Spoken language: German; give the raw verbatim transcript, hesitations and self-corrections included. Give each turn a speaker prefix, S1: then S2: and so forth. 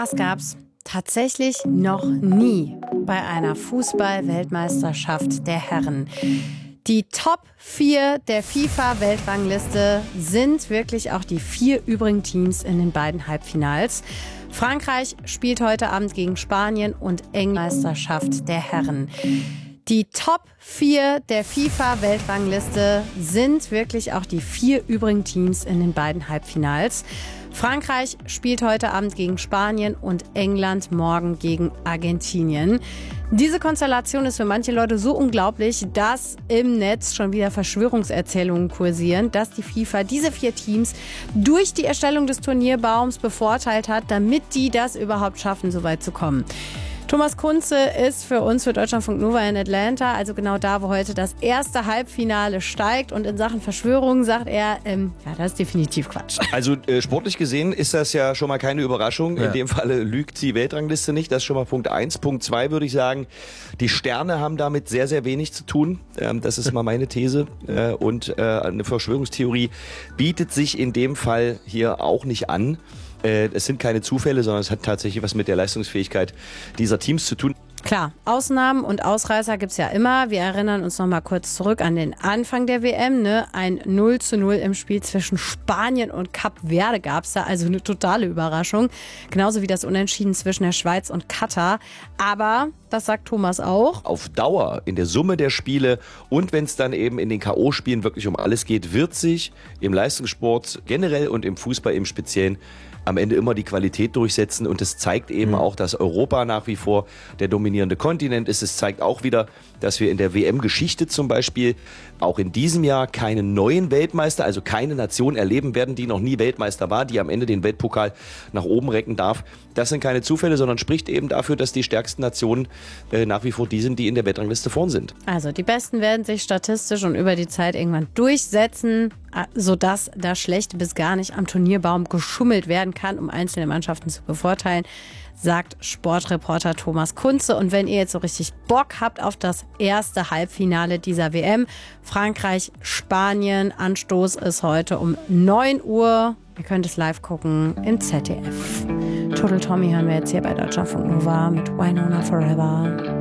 S1: Das gab's tatsächlich noch nie bei einer Fußball-Weltmeisterschaft der Herren. Die Top vier der FIFA-Weltrangliste sind wirklich auch die vier übrigen Teams in den beiden Halbfinals. Frankreich spielt heute Abend gegen Spanien und England-Meisterschaft der Herren. Die Top vier der FIFA-Weltrangliste sind wirklich auch die vier übrigen Teams in den beiden Halbfinals. Frankreich spielt heute Abend gegen Spanien und England morgen gegen Argentinien. Diese Konstellation ist für manche Leute so unglaublich, dass im Netz schon wieder Verschwörungserzählungen kursieren, dass die FIFA diese vier Teams durch die Erstellung des Turnierbaums bevorteilt hat, damit die das überhaupt schaffen, so weit zu kommen. Thomas Kunze ist für uns, für Deutschlandfunk Nova in Atlanta, also genau da, wo heute das erste Halbfinale steigt. Und in Sachen Verschwörung sagt er, ähm, ja, das ist definitiv Quatsch.
S2: Also äh, sportlich gesehen ist das ja schon mal keine Überraschung. Ja. In dem Falle lügt die Weltrangliste nicht. Das ist schon mal Punkt eins. Punkt zwei würde ich sagen, die Sterne haben damit sehr, sehr wenig zu tun. Ähm, das ist mal meine These. Äh, und äh, eine Verschwörungstheorie bietet sich in dem Fall hier auch nicht an. Es sind keine Zufälle, sondern es hat tatsächlich was mit der Leistungsfähigkeit dieser Teams zu tun.
S1: Klar, Ausnahmen und Ausreißer gibt's ja immer. Wir erinnern uns noch mal kurz zurück an den Anfang der W M. Ne? Ein null zu null im Spiel zwischen Spanien und Kap Verde gab's da, also eine totale Überraschung. Genauso wie das Unentschieden zwischen der Schweiz und Katar. Aber, das sagt Thomas auch,
S2: auf Dauer, in der Summe der Spiele und wenn es dann eben in den K O-Spielen wirklich um alles geht, wird sich im Leistungssport generell und im Fußball im Speziellen am Ende immer die Qualität durchsetzen. Und es zeigt eben mhm. auch, dass Europa nach wie vor der dominierende Kontinent ist. Es zeigt auch wieder, dass wir in der W M-Geschichte zum Beispiel auch in diesem Jahr keinen neuen Weltmeister, also keine Nation erleben werden, die noch nie Weltmeister war, die am Ende den Weltpokal nach oben recken darf. Das sind keine Zufälle, sondern spricht eben dafür, dass die stärksten Nationen äh, nach wie vor die sind, die in der Weltrangliste vorn sind.
S1: Also die Besten werden sich statistisch und über die Zeit irgendwann durchsetzen, sodass da schlecht bis gar nicht am Turnierbaum geschummelt werden kann, um einzelne Mannschaften zu bevorteilen, sagt Sportreporter Thomas Kunze. Und wenn ihr jetzt so richtig Bock habt auf das erste Halbfinale dieser W M, Frankreich, Spanien, Anstoß ist heute um neun Uhr. Ihr könnt es live gucken im Z D F. Total Tommy hören wir jetzt hier bei Deutschlandfunk Nova mit Winona Forever.